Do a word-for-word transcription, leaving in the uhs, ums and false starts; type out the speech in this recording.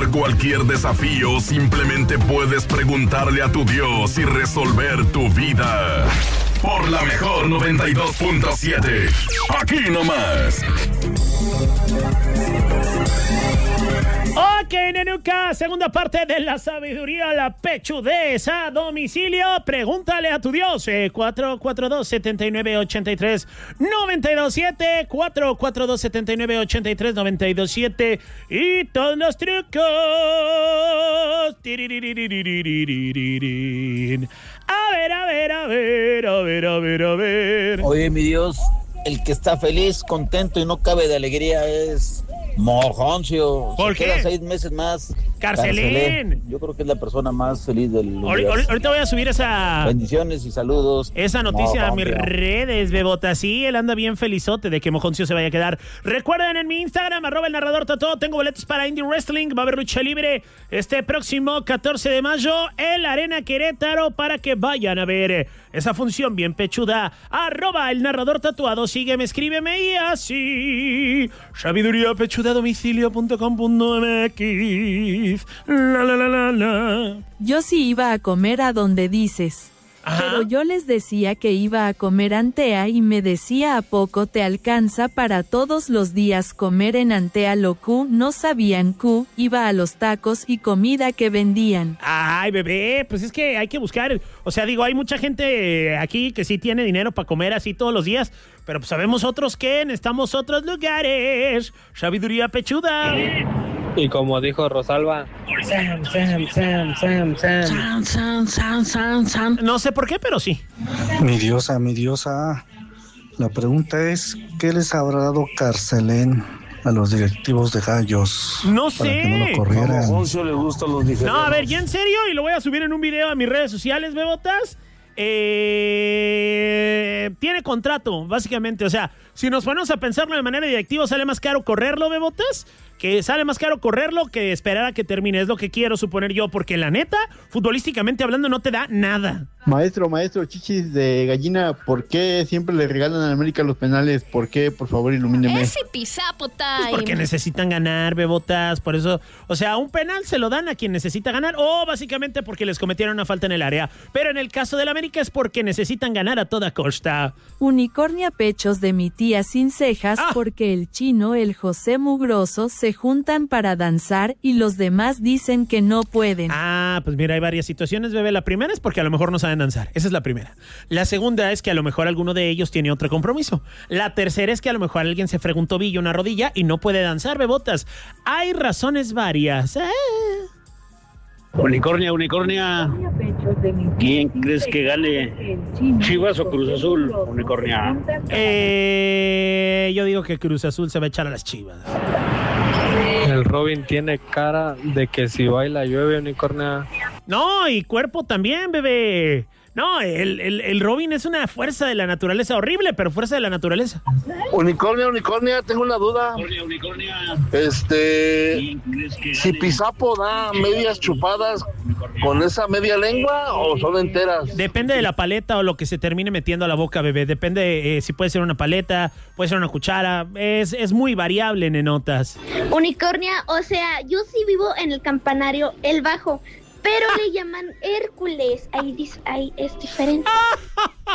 enfrentar cualquier desafío, simplemente puedes preguntarle a tu Dios y resolver tu vida. Por la mejor noventa y dos punto siete. Aquí nomás. Ok, Nenuca, segunda parte de la sabiduría, la pechudez a domicilio. Pregúntale a tu Dios. Eh, cuatro cuatro dos, siete nueve, ocho tres, nueve dos siete. cuatro cuatro dos, siete nueve, ocho tres, nueve dos siete. Y todos los trucos. A ver, a ver, a ver, a ver, a ver, a ver. Oye, mi Dios, el que está feliz, contento y no cabe de alegría es Mojoncio. ¿Por Se qué? queda seis meses más. Carcelín. Carcelén. Yo creo que es la persona más feliz del Ahorita, universo. ahorita voy a subir esa... Bendiciones y saludos. Esa noticia a mis Mojoncio. redes, Bebota. Sí, él anda bien felizote de que Mojoncio se vaya a quedar. Recuerden en mi Instagram, arroba el narrador Totó, tengo boletos para Indie Wrestling. Va a haber lucha libre este próximo catorce de mayo en la Arena Querétaro para que vayan a ver esa función bien pechuda. Arroba el narrador tatuado. Sígueme, escríbeme y así. Sabiduría pechuda domicilio punto com punto m x. La, la, la, la, la. Yo sí iba a comer a donde dices. Ajá. Pero yo les decía que iba a comer Antea y me decía ¿a poco te alcanza para todos los días comer en Antea? Lo Q, no sabían Q, iba a los tacos y comida que vendían. Ay, bebé, pues es que hay que buscar, o sea, digo, hay mucha gente aquí que sí tiene dinero para comer así todos los días, pero pues sabemos otros que necesitamos otros lugares. Sabiduría pechuda. Y como dijo Rosalba, Sam, Sam, Sam, Sam, Sam. San, san, san, san, san. No sé por qué, pero sí. Mi diosa, mi diosa, la pregunta es, ¿qué les habrá dado Carcelén a los directivos de Gallos? No Para sé. que no lo corrieran. le gustan los diferentes. No, a ver, ya en serio, y lo voy a subir en un video a mis redes sociales, Bebotas. Eh, tiene contrato, básicamente. O sea, si nos ponemos a pensarlo de manera directiva, sale más caro correrlo, Bebotas, que sale más caro correrlo que esperar a que termine. Es lo que quiero suponer yo, porque la neta, futbolísticamente hablando, no te da nada. Maestro, maestro, chichis de gallina, ¿por qué siempre le regalan a América los penales? ¿Por qué? Por favor, ilumíneme. Ese pisapo time. Pues porque necesitan ganar, Bebotas, por eso, o sea, un penal se lo dan a quien necesita ganar, o básicamente porque les cometieron una falta en el área. Pero en el caso del América es porque necesitan ganar a toda costa. Unicornia pechos de mi tía sin cejas Ah. porque el chino, el José Mugroso se juntan para danzar y los demás dicen que no pueden. Ah, pues mira, hay varias situaciones, bebé. La primera es porque a lo mejor no saben danzar. Esa es la primera. La segunda es que a lo mejor alguno de ellos tiene otro compromiso. La tercera es que a lo mejor alguien se fregó un tobillo, una rodilla y no puede danzar, bebotas. Hay razones varias. ¿eh? Unicornia, Unicornia. ¿Quién crees que gane? ¿Chivas o Cruz Azul? Unicornia. Eh, yo digo que Cruz Azul se va a echar a las Chivas. El Robin tiene cara de que si baila llueve, Unicornia. No, y cuerpo también, bebé. No, el, el, el Robin es una fuerza de la naturaleza horrible, pero fuerza de la naturaleza. Unicornia, Unicornia, tengo una duda. Unicornia, Unicornia. Este, ¿Quién crees que si gane? Pisapo da medias chupadas con esa media lengua o son enteras. Depende de la paleta o lo que se termine metiendo a la boca, bebé. Depende eh, si puede ser una paleta, puede ser una cuchara. Es, es muy variable, nenotas. Unicornia, o sea, yo sí vivo en el campanario El Bajo, pero le llaman Hércules. Ahí, dis- ahí es diferente.